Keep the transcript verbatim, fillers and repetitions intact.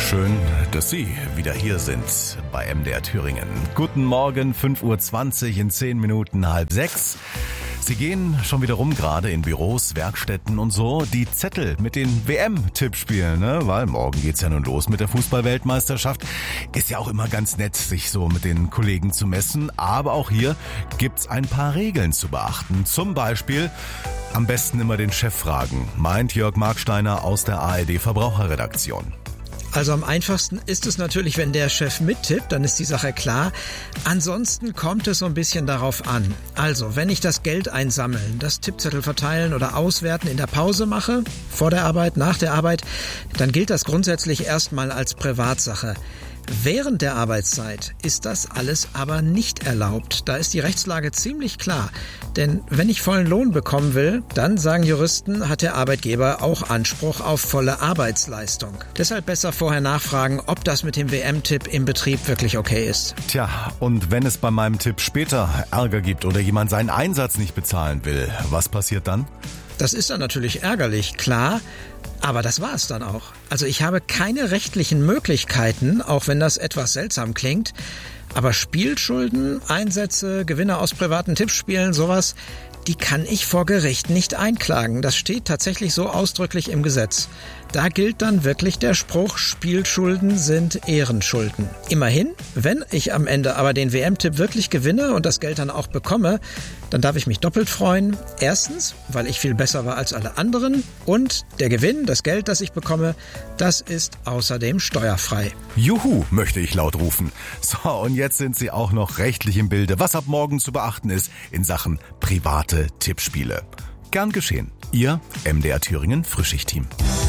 Schön, dass Sie wieder hier sind bei M D R Thüringen. Guten Morgen, fünf Uhr zwanzig, in zehn Minuten halb sechs. Sie gehen schon wieder rum, gerade in Büros, Werkstätten und so. Die Zettel mit den W M-Tippspielen, ne? Weil morgen geht's ja nun los mit der Fußball-Weltmeisterschaft. Ist ja auch immer ganz nett, sich so mit den Kollegen zu messen. Aber auch hier gibt's ein paar Regeln zu beachten. Zum Beispiel am besten immer den Chef fragen, meint Jörg Marksteiner aus der A R D-Verbraucherredaktion. Also am einfachsten ist es natürlich, wenn der Chef mittippt, dann ist die Sache klar. Ansonsten kommt es so ein bisschen darauf an. Also, wenn ich das Geld einsammeln, das Tippzettel verteilen oder auswerten in der Pause mache, vor der Arbeit, nach der Arbeit, dann gilt das grundsätzlich erstmal als Privatsache. Während der Arbeitszeit ist das alles aber nicht erlaubt. Da ist die Rechtslage ziemlich klar. Denn wenn ich vollen Lohn bekommen will, dann, sagen Juristen, hat der Arbeitgeber auch Anspruch auf volle Arbeitsleistung. Deshalb besser vorher nachfragen, ob das mit dem W M-Tipp im Betrieb wirklich okay ist. Tja, und wenn es bei meinem Tipp später Ärger gibt oder jemand seinen Einsatz nicht bezahlen will, was passiert dann? Das ist dann natürlich ärgerlich, klar. Aber das war es dann auch. Also ich habe keine rechtlichen Möglichkeiten, auch wenn das etwas seltsam klingt. Aber Spielschulden, Einsätze, Gewinne aus privaten Tippspielen, sowas, die kann ich vor Gericht nicht einklagen. Das steht tatsächlich so ausdrücklich im Gesetz. Da gilt dann wirklich der Spruch, Spielschulden sind Ehrenschulden. Immerhin, wenn ich am Ende aber den W M-Tipp wirklich gewinne und das Geld dann auch bekomme, dann darf ich mich doppelt freuen. Erstens, weil ich viel besser war als alle anderen, und der Gewinn, das Geld, das ich bekomme, das ist außerdem steuerfrei. Juhu, möchte ich laut rufen. So, und jetzt sind Sie auch noch rechtlich im Bilde, was ab morgen zu beachten ist in Sachen private Tippspiele. Gern geschehen. Ihr M D R Thüringen Frühschicht-Team.